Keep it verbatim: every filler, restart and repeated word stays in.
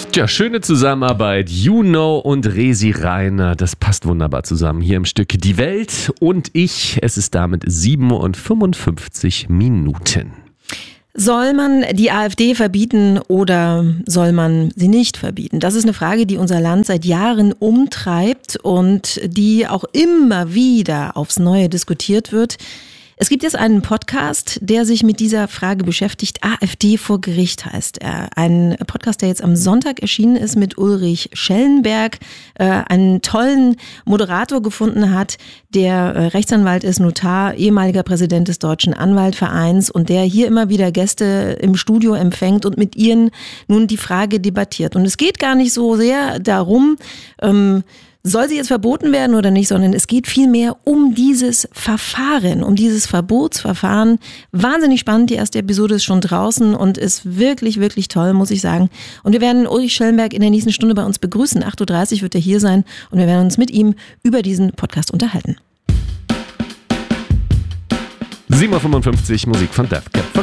Tja, schöne Zusammenarbeit. Juno und Resi Reiner, das passt wunderbar zusammen hier im Stück Die Welt und ich. Es ist damit sieben Uhr fünfundfünfzig Minuten. Soll man die AfD verbieten oder soll man sie nicht verbieten? Das ist eine Frage, die unser Land seit Jahren umtreibt und die auch immer wieder aufs Neue diskutiert wird. Es gibt jetzt einen Podcast, der sich mit dieser Frage beschäftigt. AfD vor Gericht heißt er. Ein Podcast, der jetzt am Sonntag erschienen ist mit Ulrich Schellenberg, äh, einen tollen Moderator gefunden hat, der äh, Rechtsanwalt ist, Notar, ehemaliger Präsident des Deutschen Anwaltvereins und der hier immer wieder Gäste im Studio empfängt und mit ihnen nun die Frage debattiert. Und es geht gar nicht so sehr darum, ähm, soll sie jetzt verboten werden oder nicht, sondern es geht vielmehr um dieses Verfahren, um dieses Verbotsverfahren. Wahnsinnig spannend, die erste Episode ist schon draußen und ist wirklich, wirklich toll, muss ich sagen. Und wir werden Ulrich Schellenberg in der nächsten Stunde bei uns begrüßen. acht Uhr dreißig wird er hier sein und wir werden uns mit ihm über diesen Podcast unterhalten. sieben Uhr fünfundfünfzig, Musik von Death Cab for